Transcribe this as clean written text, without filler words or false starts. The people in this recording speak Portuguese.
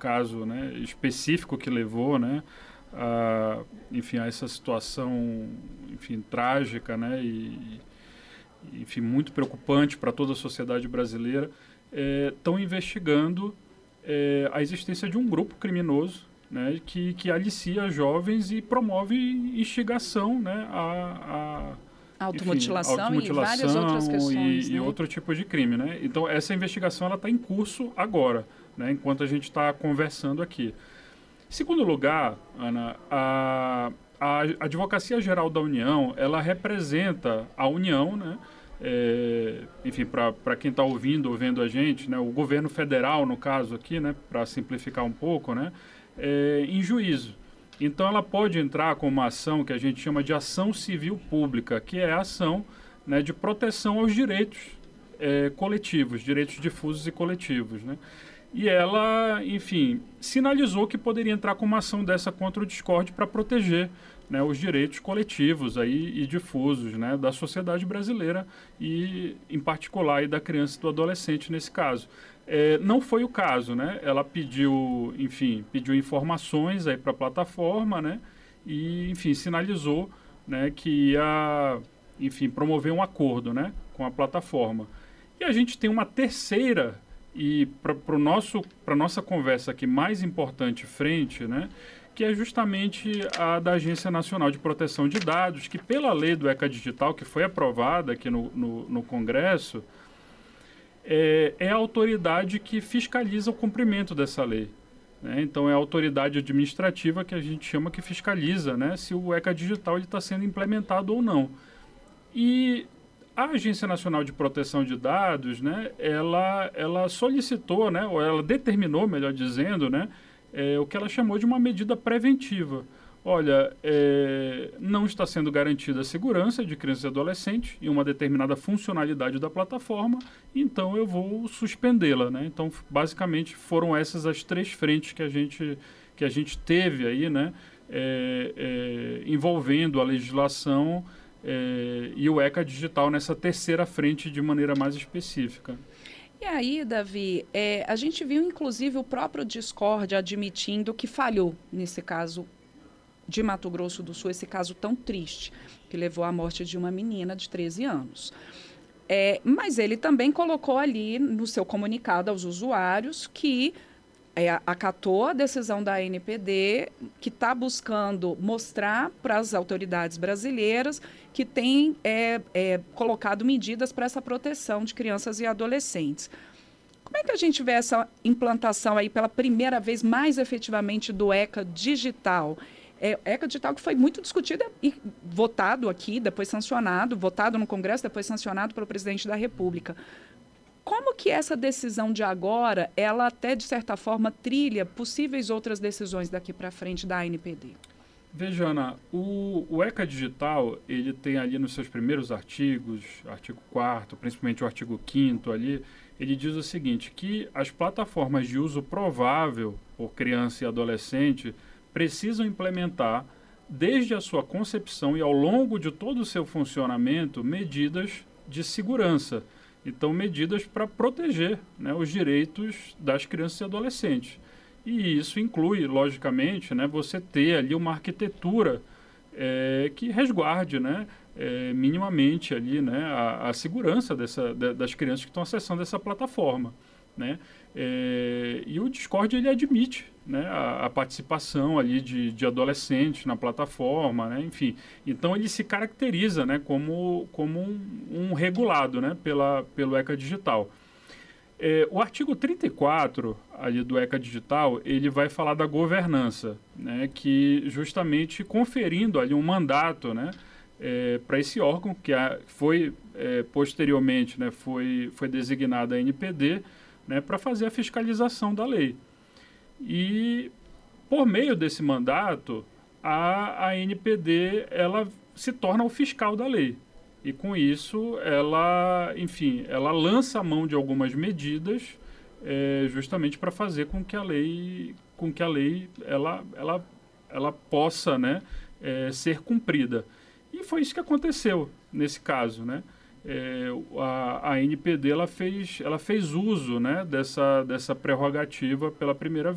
caso, né, específico que levou, né, a essa situação, enfim, trágica, né, enfim, muito preocupante para toda a sociedade brasileira, estão investigando a existência de um grupo criminoso, né, que alicia jovens e promove instigação, né, automutilação e várias outras questões, e outro tipo de crime, né? Então essa investigação ela está em curso agora, né, enquanto a gente está conversando aqui. Segundo lugar, Ana, a Advocacia Geral da União, ela representa a União, né? Enfim, para quem está ouvindo ou vendo a gente, né, o governo federal, no caso aqui, né, para simplificar um pouco, né, em juízo. Então ela pode entrar com uma ação que a gente chama de ação civil pública, que é a ação, né, de proteção aos direitos coletivos, direitos difusos e coletivos, né? E ela, enfim, sinalizou que poderia entrar com uma ação dessa contra o Discord para proteger, né, os direitos coletivos aí e difusos, né, da sociedade brasileira e, em particular, e da criança e do adolescente nesse caso. Não foi o caso, né? Ela pediu informações aí para a plataforma, né? E, enfim, sinalizou, né, que ia, enfim, promover um acordo, né, com a plataforma. E a gente tem uma terceira e para nossa conversa aqui mais importante frente, né, que é justamente a da Agência Nacional de Proteção de Dados, que pela lei do ECA Digital, que foi aprovada aqui no Congresso, é a autoridade que fiscaliza o cumprimento dessa lei, né? Então é a autoridade administrativa que a gente chama que fiscaliza, né, se o ECA Digital está sendo implementado ou não. E a Agência Nacional de Proteção de Dados, né, ela solicitou, né, ou ela determinou, melhor dizendo, né, o que ela chamou de uma medida preventiva. Olha, não está sendo garantida a segurança de crianças e adolescentes e uma determinada funcionalidade da plataforma, então eu vou suspendê-la, né? Então, basicamente, foram essas as três frentes que a gente teve aí, né, envolvendo a legislação e o ECA Digital nessa terceira frente de maneira mais específica. E aí, Davi, a gente viu inclusive o próprio Discord admitindo que falhou nesse caso de Mato Grosso do Sul, esse caso tão triste, que levou à morte de uma menina de 13 anos. Mas ele também colocou ali no seu comunicado aos usuários que acatou a decisão da ANPD, que está buscando mostrar para as autoridades brasileiras que tem colocado medidas para essa proteção de crianças e adolescentes. Como é que a gente vê essa implantação aí pela primeira vez mais efetivamente do ECA Digital? ECA Digital que foi muito discutida e votado aqui, depois sancionado, votado no Congresso, depois sancionado pelo presidente da República. Como que essa decisão de agora, ela até de certa forma trilha possíveis outras decisões daqui para frente da ANPD? Veja, Ana, o ECA Digital, ele tem ali nos seus primeiros artigos, artigo 4º, principalmente o artigo 5º ali, ele diz o seguinte, que as plataformas de uso provável por criança e adolescente precisam implementar, desde a sua concepção e ao longo de todo o seu funcionamento, medidas de segurança. Então, medidas para proteger, né, os direitos das crianças e adolescentes. E isso inclui, logicamente, né, você ter ali uma arquitetura que resguarde, né, minimamente ali, né, a segurança das crianças que estão acessando essa plataforma, né? E o Discord ele admite, né, a participação ali de adolescentes na plataforma, né, enfim. Então ele se caracteriza, né, como um regulado, né, pelo ECA Digital. O artigo 34 ali do ECA Digital, ele vai falar da governança, né, que justamente conferindo ali um mandato, né, para esse órgão que foi posteriormente, né, foi designada a NPD, né, para fazer a fiscalização da lei. E por meio desse mandato, a ANPD ela se torna o fiscal da lei. E com isso, ela lança a mão de algumas medidas justamente para fazer com que a lei ela possa, né, ser cumprida. E foi isso que aconteceu nesse caso, né? A ANPD ela fez uso, né, dessa prerrogativa pela primeira vez.